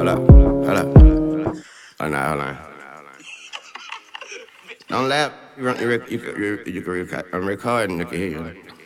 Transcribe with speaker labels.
Speaker 1: hold up. Hold on, hold on. Don't laugh. I'm recording. I can hear you.